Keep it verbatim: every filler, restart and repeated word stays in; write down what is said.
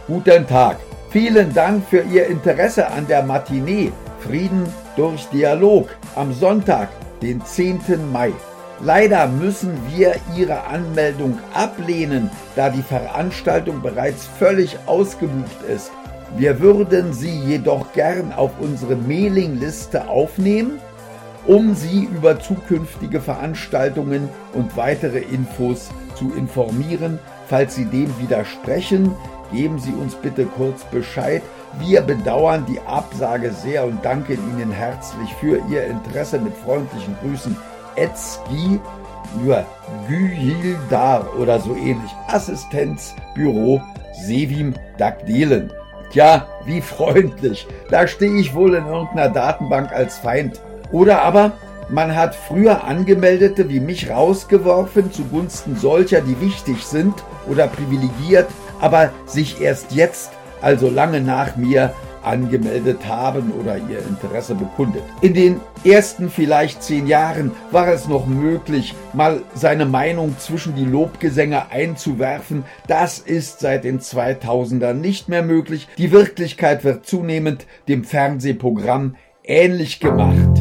Guten Tag. Vielen Dank für Ihr Interesse an der Matinee Frieden durch Dialog am Sonntag, den zehnten Mai. Leider müssen wir Ihre Anmeldung ablehnen, da die Veranstaltung bereits völlig ausgebucht ist. Wir würden Sie jedoch gern auf unsere Mailingliste aufnehmen, um Sie über zukünftige Veranstaltungen und weitere Infos zu informieren. Falls Sie dem widersprechen, geben Sie uns bitte kurz Bescheid. Wir bedauern die Absage sehr und danken Ihnen herzlich für Ihr Interesse. Mit freundlichen Grüßen, Etzgi, nur Gühildar oder so ähnlich, Assistenzbüro Sevim Dagdelen. Tja, wie freundlich, da stehe ich wohl in irgendeiner Datenbank als Feind. Oder aber man hat früher Angemeldete wie mich rausgeworfen zugunsten solcher, die wichtig sind oder privilegiert, aber sich erst jetzt, also lange nach mir, angemeldet haben oder ihr Interesse bekundet. In den ersten vielleicht zehn Jahren war es noch möglich, mal seine Meinung zwischen die Lobgesänge einzuwerfen. Das ist seit den zweitausendern nicht mehr möglich. Die Wirklichkeit wird zunehmend dem Fernsehprogramm ähnlich gemacht.